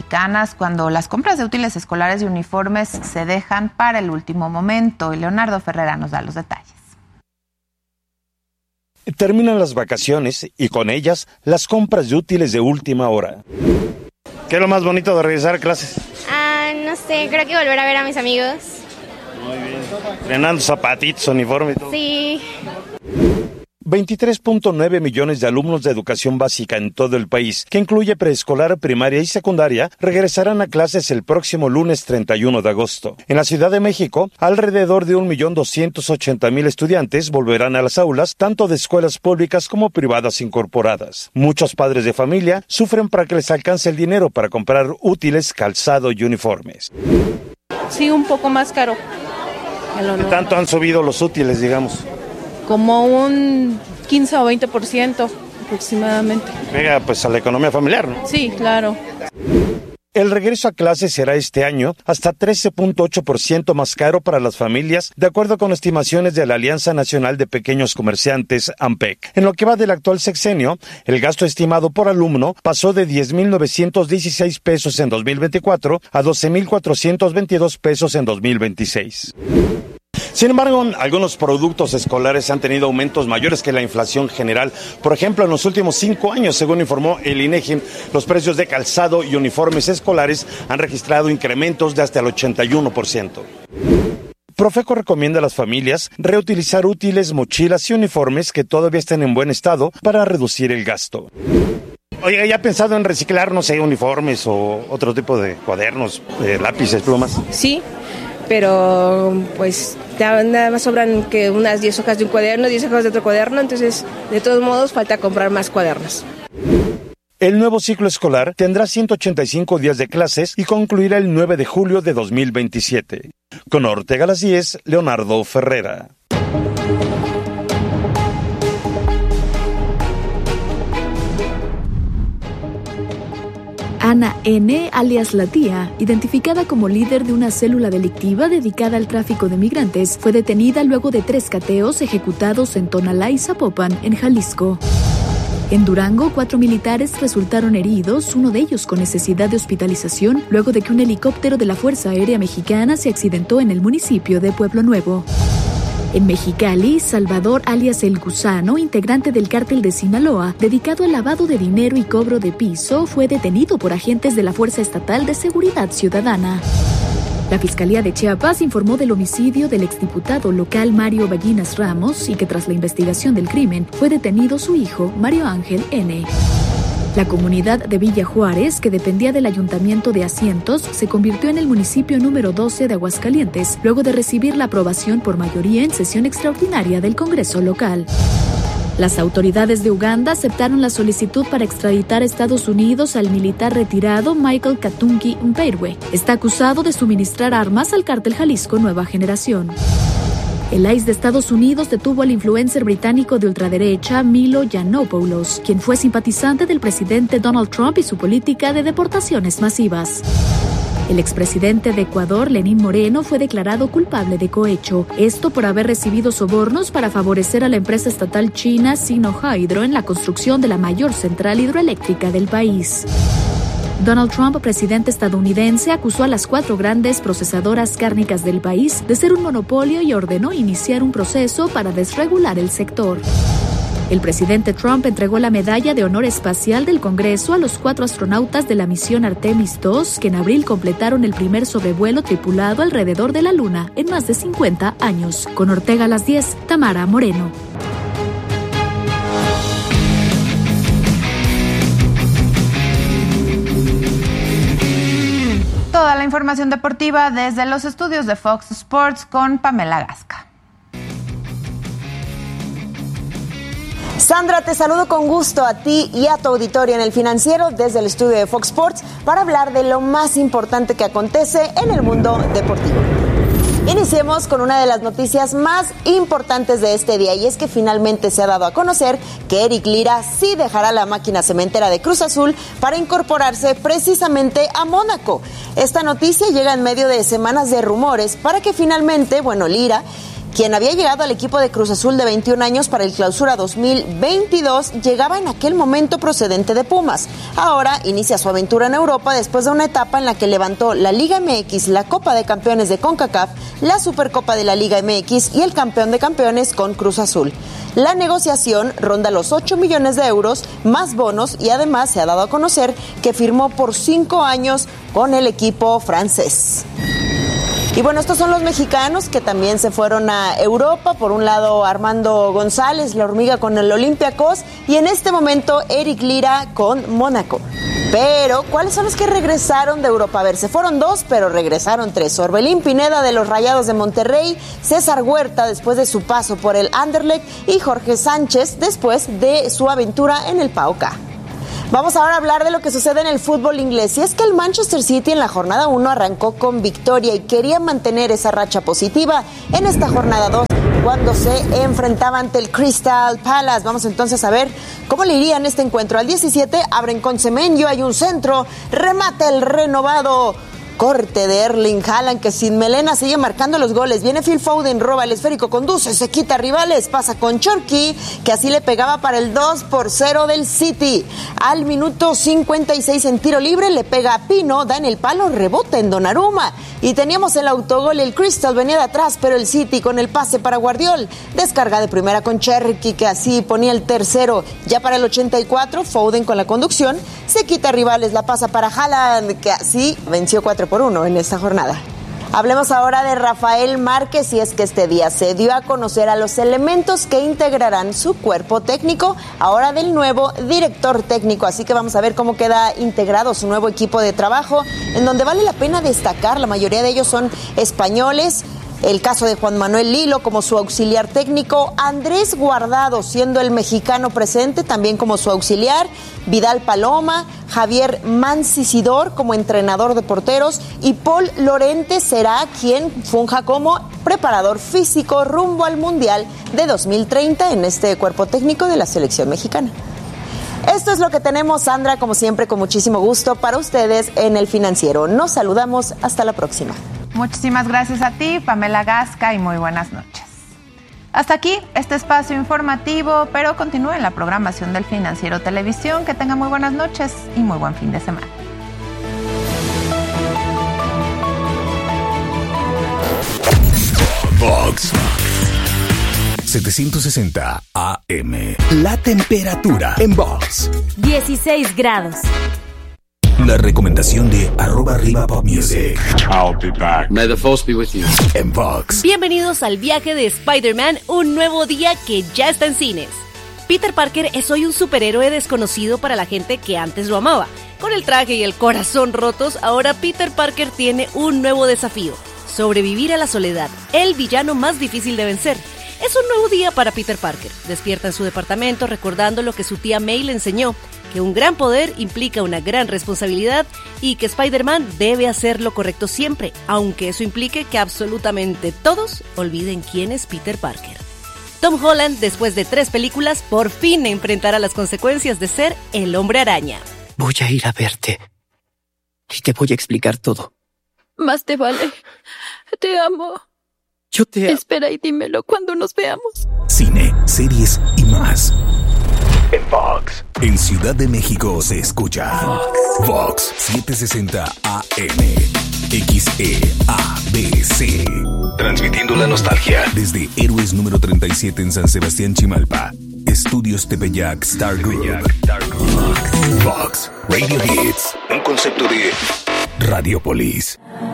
mexicanas cuando las compras de útiles escolares y uniformes se dejan para el último momento. Y Leonardo Ferrera nos da los detalles. Terminan las vacaciones y con ellas las compras de útiles de última hora. ¿Qué es lo más bonito de regresar a clases? No sé, creo que volver a ver a mis amigos. Muy bien. Estrenando zapatitos, uniforme y todo. Sí. 23.9 millones de alumnos de educación básica en todo el país, que incluye preescolar, primaria y secundaria, regresarán a clases el próximo lunes 31 de agosto. En la Ciudad de México, alrededor de 1.280.000 estudiantes volverán a las aulas, tanto de escuelas públicas como privadas incorporadas. Muchos padres de familia sufren para que les alcance el dinero para comprar útiles, calzado y uniformes. Sí, un poco más caro. ¿Qué tanto han subido los útiles, digamos? Como un 15 o 20% aproximadamente. Pega pues a la economía familiar, ¿no? Sí, claro. El regreso a clases será este año hasta 13.8% más caro para las familias, de acuerdo con estimaciones de la Alianza Nacional de Pequeños Comerciantes, ANPEC. En lo que va del actual sexenio, el gasto estimado por alumno pasó de 10.916 pesos en 2024 a 12.422 pesos en 2026. Sin embargo, algunos productos escolares han tenido aumentos mayores que la inflación general. Por ejemplo, en los últimos 5 años, según informó el INEGI, los precios de calzado y uniformes escolares han registrado incrementos de hasta el 81%. Profeco recomienda a las familias reutilizar útiles, mochilas y uniformes que todavía estén en buen estado para reducir el gasto. Oiga, ¿ya ha pensado en reciclar, no sé, uniformes o otro tipo de cuadernos, lápices, plumas? Sí, pero pues nada más sobran que unas 10 hojas de un cuaderno, 10 hojas de otro cuaderno, entonces de todos modos falta comprar más cuadernos. El nuevo ciclo escolar tendrá 185 días de clases y concluirá el 9 de julio de 2027. Con Ortega a las 10, Leonardo Ferrera. Ana N., alias La Tía, identificada como líder de una célula delictiva dedicada al tráfico de migrantes, fue detenida luego de 3 cateos ejecutados en Tonalá y Zapopan, en Jalisco. En Durango, 4 militares resultaron heridos, uno de ellos con necesidad de hospitalización, luego de que un helicóptero de la Fuerza Aérea Mexicana se accidentó en el municipio de Pueblo Nuevo. En Mexicali, Salvador alias El Gusano, integrante del cártel de Sinaloa, dedicado al lavado de dinero y cobro de piso, fue detenido por agentes de la Fuerza Estatal de Seguridad Ciudadana. La Fiscalía de Chiapas informó del homicidio del exdiputado local Mario Ballinas Ramos y que tras la investigación del crimen fue detenido su hijo, Mario Ángel N. La comunidad de Villa Juárez, que dependía del Ayuntamiento de Asientos, se convirtió en el municipio número 12 de Aguascalientes, luego de recibir la aprobación por mayoría en sesión extraordinaria del Congreso local. Las autoridades de Uganda aceptaron la solicitud para extraditar a Estados Unidos al militar retirado Michael Katungi Mpeirwe. Está acusado de suministrar armas al cártel Jalisco Nueva Generación. El ICE de Estados Unidos detuvo al influencer británico de ultraderecha Milo Yiannopoulos, quien fue simpatizante del presidente Donald Trump y su política de deportaciones masivas. El expresidente de Ecuador, Lenín Moreno, fue declarado culpable de cohecho, esto por haber recibido sobornos para favorecer a la empresa estatal china Sinohydro en la construcción de la mayor central hidroeléctrica del país. Donald Trump, presidente estadounidense, acusó a las 4 grandes procesadoras cárnicas del país de ser un monopolio y ordenó iniciar un proceso para desregular el sector. El presidente Trump entregó la medalla de honor espacial del Congreso a los 4 astronautas de la misión Artemis II, que en abril completaron el primer sobrevuelo tripulado alrededor de la Luna en más de 50 años. Con Ortega a las 10, Tamara Moreno. Toda la información deportiva desde los estudios de Fox Sports con Pamela Gasca. Sandra, te saludo con gusto a ti y a tu auditorio en El Financiero desde el estudio de Fox Sports para hablar de lo más importante que acontece en el mundo deportivo. Iniciemos con una de las noticias más importantes de este día y es que finalmente se ha dado a conocer que Eric Lira sí dejará la máquina cementera de Cruz Azul para incorporarse precisamente a Mónaco. Esta noticia llega en medio de semanas de rumores para que finalmente, Lira quien había llegado al equipo de Cruz Azul de 21 años para el Clausura 2022, llegaba en aquel momento procedente de Pumas. Ahora inicia su aventura en Europa después de una etapa en la que levantó la Liga MX, la Copa de Campeones de CONCACAF, la Supercopa de la Liga MX y el Campeón de Campeones con Cruz Azul. La negociación ronda los 8 millones de euros, más bonos, y además se ha dado a conocer que firmó por 5 años con el equipo francés. Y bueno, estos son los mexicanos que también se fueron a Europa. Por un lado, Armando González, la hormiga, con el Olympiacos, y en este momento Eric Lira con Mónaco. Pero, ¿cuáles son los que regresaron de Europa? A ver, se fueron 2, pero regresaron 3. Orbelín Pineda de los Rayados de Monterrey, César Huerta después de su paso por el Anderlecht y Jorge Sánchez después de su aventura en el PAOK. Vamos ahora a hablar de lo que sucede en el fútbol inglés. Y es que el Manchester City en la jornada 1 arrancó con victoria y quería mantener esa racha positiva en esta jornada 2 cuando se enfrentaba ante el Crystal Palace. Vamos entonces a ver cómo le iría en este encuentro. Al 17 abren con Semenyo, hay un centro, remata el renovado corte de Erling Haaland, que sin melena sigue marcando los goles. Viene Phil Foden, roba el esférico, conduce, se quita a rivales, pasa con Cherki, que así le pegaba para el 2-0 del City. Al minuto 56 en tiro libre le pega a Pino, da en el palo, rebota en Donnarumma. Y teníamos el autogol, el Crystal venía de atrás, pero el City con el pase para Guardiol. Descarga de primera con Cherki, que así ponía el tercero. Ya para el 84, Foden con la conducción, se quita a rivales, la pasa para Haaland, que así venció 4-1 en esta jornada. Hablemos ahora de Rafael Márquez, y es que este día se dio a conocer a los elementos que integrarán su cuerpo técnico, ahora del nuevo director técnico, así que vamos a ver cómo queda integrado su nuevo equipo de trabajo, en donde vale la pena destacar, la mayoría de ellos son españoles. El caso de Juan Manuel Lilo como su auxiliar técnico, Andrés Guardado siendo el mexicano presente también como su auxiliar, Vidal Paloma, Javier Mancisidor como entrenador de porteros y Paul Lorente será quien funja como preparador físico rumbo al Mundial de 2030 en este cuerpo técnico de la selección mexicana. Esto es lo que tenemos, Sandra, como siempre, con muchísimo gusto para ustedes en El Financiero. Nos saludamos, hasta la próxima. Muchísimas gracias a ti, Pamela Gasca, y muy buenas noches. Hasta aquí este espacio informativo, pero continúe en la programación del Financiero Televisión. Que tenga muy buenas noches y muy buen fin de semana. Vox 760 AM. La temperatura en Vox 16 grados. La recomendación de @RivaPopMusic. I'll be back. May the force be with you. En Vox. Bienvenidos al viaje de Spider-Man, un nuevo día que ya está en cines. Peter Parker es hoy un superhéroe desconocido para la gente que antes lo amaba. Con el traje y el corazón rotos, ahora Peter Parker tiene un nuevo desafío: sobrevivir a la soledad, el villano más difícil de vencer. Es un nuevo día para Peter Parker. Despierta en su departamento recordando lo que su tía May le enseñó, que un gran poder implica una gran responsabilidad y que Spider-Man debe hacer lo correcto siempre, aunque eso implique que absolutamente todos olviden quién es Peter Parker. Tom Holland, después de 3 películas, por fin enfrentará las consecuencias de ser el Hombre Araña. Voy a ir a verte y te voy a explicar todo. Más te vale. Te amo. Yo te amo. Espera y dímelo cuando nos veamos. Cine, series y más. En Vox. En Ciudad de México se escucha Vox 760 AM. XEABC. Transmitiendo la nostalgia desde Héroes número 37 en San Sebastián, Chimalpa. Estudios Tepeyac Star Group. Vox Radio Hits. Un concepto de Radiopolis.